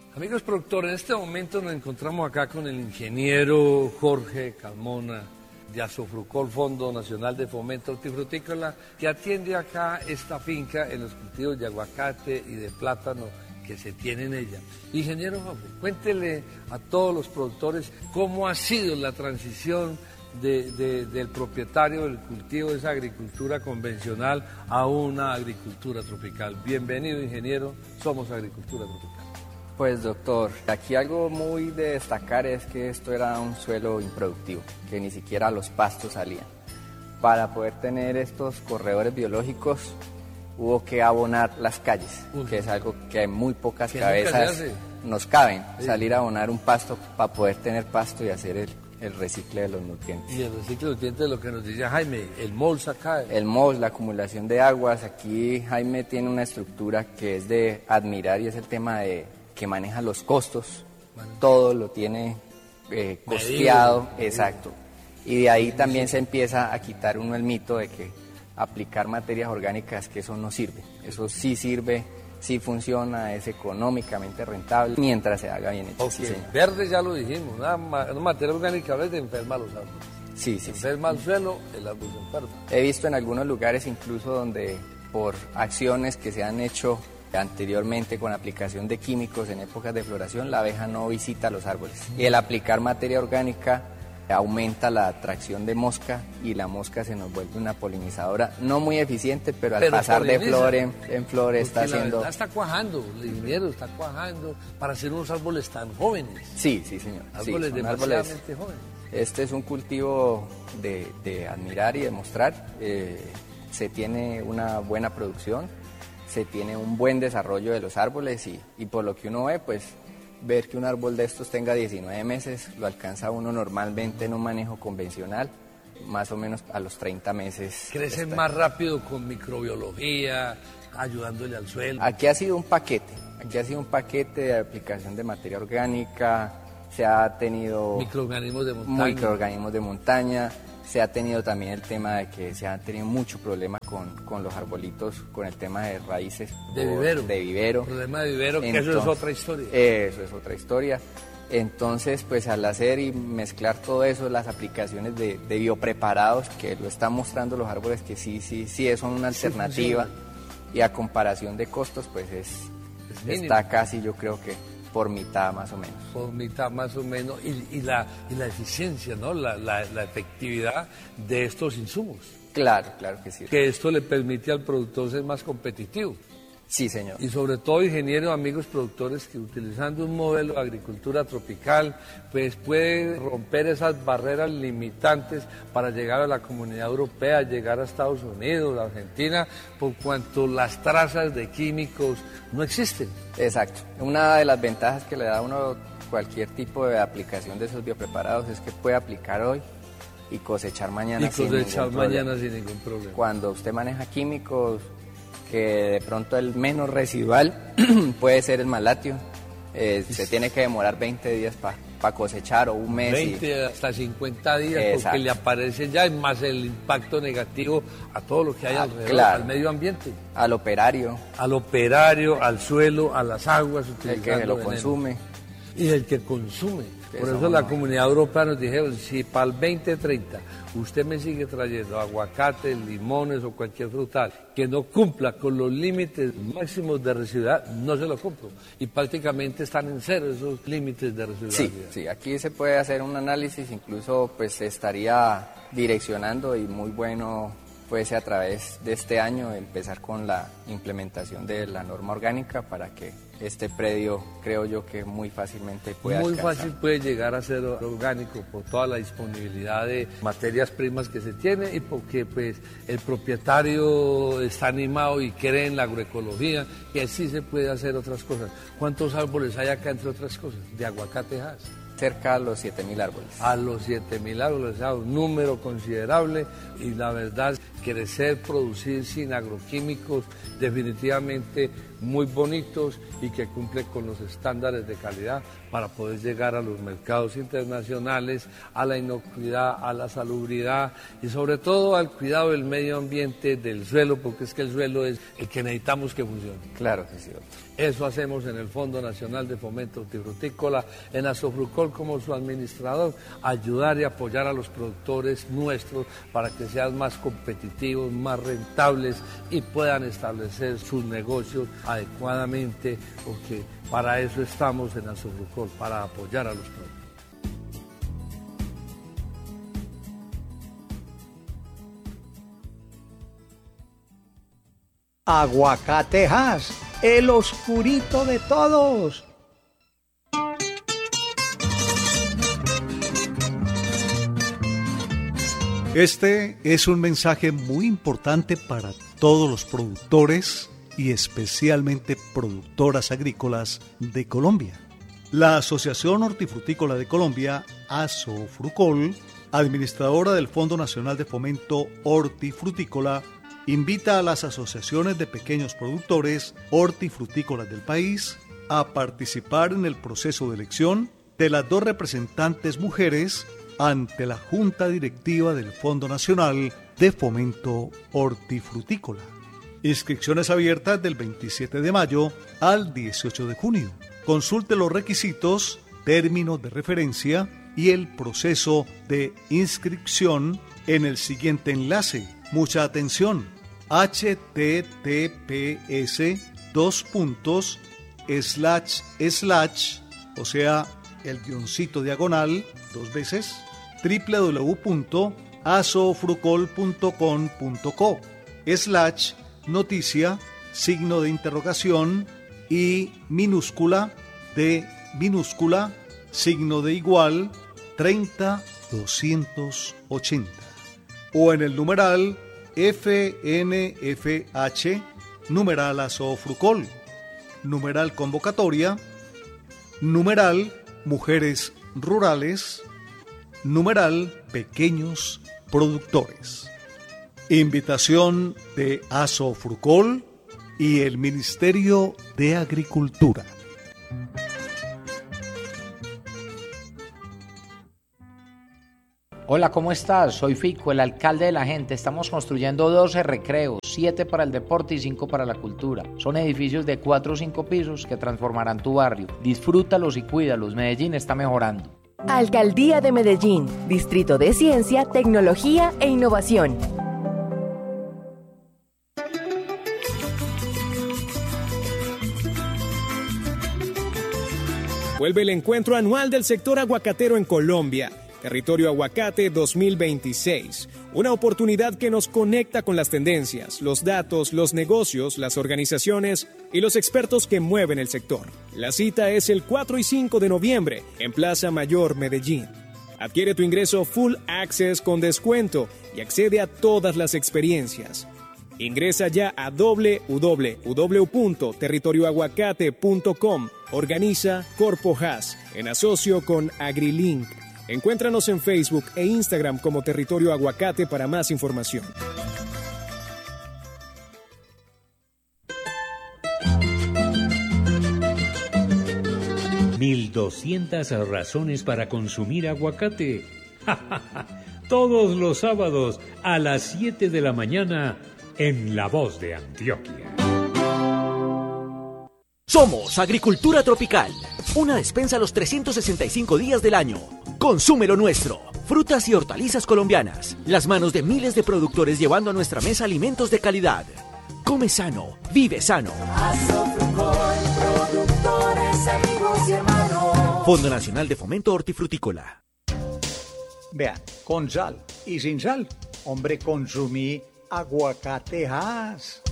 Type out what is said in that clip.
Amigos productores, en este momento nos encontramos acá con el ingeniero Jorge Carmona de Asofrucol, Fondo Nacional de Fomento Hortifrutícola, que atiende acá esta finca en los cultivos de aguacate y de plátano que se tiene en ella. Ingeniero Jorge, cuéntele a todos los productores cómo ha sido la transición del propietario del cultivo de esa agricultura convencional a una agricultura tropical. Bienvenido, ingeniero, somos Agricultura Tropical. Pues doctor, aquí algo muy de destacar es que esto era un suelo improductivo, que ni siquiera los pastos salían. Para poder tener estos corredores biológicos hubo que abonar las calles, que es algo que muy pocas cabezas nos caben, salir a abonar un pasto para poder tener pasto y hacer el recicle de los nutrientes. Y el recicle de nutrientes es lo que nos decía Jaime, el MOLS acá. El MOLS, la acumulación de aguas, aquí Jaime tiene una estructura que es de admirar y es el tema de que maneja los costos, todo lo tiene costeado, exacto. Y de ahí también se empieza a quitar uno el mito de que aplicar materias orgánicas, que eso no sirve. Eso sí sirve, sí funciona, es económicamente rentable, mientras se haga bien hecho. Okay. Sí, verde ya lo dijimos, una materia orgánica verde enferma a los árboles. Sí, sí. Enferma al suelo, el árbol se enferma. He visto en algunos lugares incluso donde por acciones que se han hecho anteriormente con aplicación de químicos en épocas de floración, la abeja no visita los árboles. Y el aplicar materia orgánica aumenta la atracción de mosca y la mosca se nos vuelve una polinizadora no muy eficiente, pero al pasar de flor en flor está haciendo... Está cuajando, el ingeniero está cuajando para hacer unos árboles tan jóvenes. Sí, sí señor. Árboles demasiadamente jóvenes. Este es un cultivo de admirar y de mostrar. Se tiene una buena producción, se tiene un buen desarrollo de los árboles y por lo que uno ve, pues ver que un árbol de estos tenga 19 meses, lo alcanza uno normalmente en un manejo convencional, más o menos a los 30 meses. Crecen más rápido con microbiología, ayudándole al suelo. Aquí ha sido un paquete de aplicación de materia orgánica, se ha tenido microorganismos de montaña, se ha tenido también el tema de que se han tenido mucho problema con los arbolitos, con el tema de raíces de vivero. Problema de vivero, que eso es otra historia. Eso es otra historia. Entonces, pues al hacer y mezclar todo eso, las aplicaciones de biopreparados, que lo están mostrando los árboles, que sí son una alternativa, y a comparación de costos, pues está casi, yo creo que por mitad más o menos. Por mitad más o menos, y la eficiencia, ¿no? La efectividad de estos insumos. Claro que sí. Que esto le permite al productor ser más competitivo. Sí, señor. Y sobre todo, ingenieros, amigos productores, que utilizando un modelo de agricultura tropical, pues puede romper esas barreras limitantes para llegar a la Comunidad Europea, llegar a Estados Unidos, a Argentina, por cuanto las trazas de químicos no existen. Exacto. Una de las ventajas que le da a uno cualquier tipo de aplicación de esos biopreparados es que puede aplicar hoy y cosechar mañana sin ningún problema. Cuando usted maneja químicos, que de pronto el menos residual puede ser el malatio, se tiene que demorar 20 días para cosechar o un mes. 20 hasta 50 días. Exacto. Porque le aparece ya, más el impacto negativo a todo lo que hay alrededor, claro, al medio ambiente. Al operario, al suelo, a las aguas. El que lo consume. Y el que consume. Por eso la Comunidad Europea nos dijeron, si para el 2030 usted me sigue trayendo aguacates, limones o cualquier frutal que no cumpla con los límites máximos de residualidad, no se lo compro. Y prácticamente están en cero esos límites de residualidad. Sí, aquí se puede hacer un análisis, incluso pues se estaría direccionando y muy bueno fuese a través de este año empezar con la implementación de la norma orgánica para que este predio, creo yo, que muy fácilmente puede alcanzar. Muy fácil puede llegar a ser orgánico por toda la disponibilidad de materias primas que se tiene y porque pues el propietario está animado y cree en la agroecología y así se puede hacer otras cosas. ¿Cuántos árboles hay acá, entre otras cosas, de aguacatejas? Cerca a los 7.000 árboles. A los 7.000 árboles, o sea, un número considerable, y la verdad crecer, producir sin agroquímicos, definitivamente muy bonitos y que cumplen con los estándares de calidad para poder llegar a los mercados internacionales, a la inocuidad, a la salubridad y sobre todo al cuidado del medio ambiente, del suelo, porque es que el suelo es el que necesitamos que funcione. Claro que sí. Eso hacemos en el Fondo Nacional de Fomento Hortifrutícola, en Asofrucol como su administrador, ayudar y apoyar a los productores nuestros para que sean más competitivos, más rentables y puedan establecer sus negocios adecuadamente, porque para eso estamos en Asofrucol, para apoyar a los productores. Aguacatejas, el oscurito de todos. Este es un mensaje muy importante para todos los productores y especialmente productoras agrícolas de Colombia. La Asociación Hortifrutícola de Colombia, Asofrucol, administradora del Fondo Nacional de Fomento Hortifrutícola, invita a las asociaciones de pequeños productores hortifrutícolas del país a participar en el proceso de elección de las 2 representantes mujeres ante la Junta Directiva del Fondo Nacional de Fomento Hortifrutícola. Inscripciones abiertas del 27 de mayo al 18 de junio. Consulte los requisitos, términos de referencia y el proceso de inscripción en el siguiente enlace. Mucha atención. https:// o sea, el guioncito diagonal 2 veces, www.asofrucol.com.co /noticia, signo de interrogación y minúscula de minúscula, signo de igual 30280 o en el numeral FNFH, numeral Asofrucol, numeral convocatoria, numeral mujeres rurales, numeral pequeños productores. Invitación de Asofrucol y el Ministerio de Agricultura. Hola, ¿cómo estás? Soy Fico, el alcalde de la gente. Estamos construyendo 12 recreos, 7 para el deporte y 5 para la cultura. Son edificios de 4 o 5 pisos que transformarán tu barrio. Disfrútalos y cuídalos. Medellín está mejorando. Alcaldía de Medellín, Distrito de Ciencia, Tecnología e Innovación. Vuelve el encuentro anual del sector aguacatero en Colombia. Territorio Aguacate 2026. Una oportunidad que nos conecta con las tendencias, los datos, los negocios, las organizaciones y los expertos que mueven el sector. La cita es el 4 y 5 de noviembre en Plaza Mayor, Medellín. Adquiere tu ingreso Full Access con descuento y accede a todas las experiencias. Ingresa ya a www.territorioaguacate.com. Organiza Corpo Haas en asocio con AgriLink. Encuéntranos en Facebook e Instagram como Territorio Aguacate para más información. ¿1,200 razones para consumir aguacate? Todos los sábados a las 7 de la mañana en La Voz de Antioquia. Somos Agricultura Tropical, una despensa los 365 días del año. Consume lo nuestro, frutas y hortalizas colombianas, las manos de miles de productores llevando a nuestra mesa alimentos de calidad. Come sano, vive sano. Asofrucol, productores, amigos y hermanos. Fondo Nacional de Fomento Hortifrutícola. Vean, con sal y sin sal. Hombre, consumí aguacatejas.